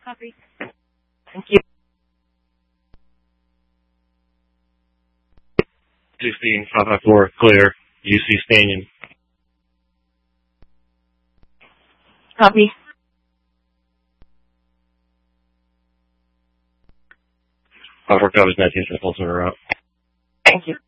Copy. Thank you. 16-554, clear. UC Stanion. Copy. 54 copies, 19 for the Folsom route. Thank you.